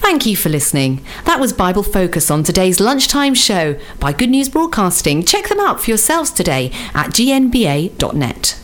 Thank you for listening. That was Bible Focus on today's lunchtime show by Good News Broadcasting. Check them out for yourselves today at gnba.net.